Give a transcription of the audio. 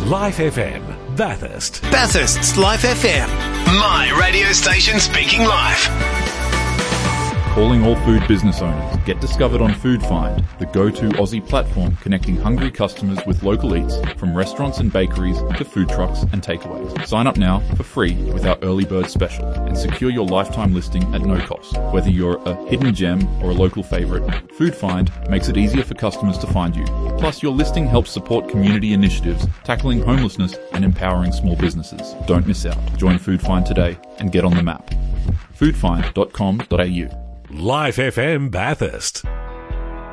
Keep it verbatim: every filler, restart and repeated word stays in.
Life F M, Bathurst. Bathurst's Life F M. My radio station speaking live. Calling all food business owners. Get discovered on Food Find, the go-to Aussie platform connecting hungry customers with local eats from restaurants and bakeries to food trucks and takeaways. Sign up now for free with our early bird special and secure your lifetime listing at no cost. Whether you're a hidden gem or a local favourite, Food Find makes it easier for customers to find you. Plus, your listing helps support community initiatives tackling homelessness and empowering small businesses. Don't miss out. Join Food Find today and get on the map. food find dot com dot a u. Life F M Bathurst.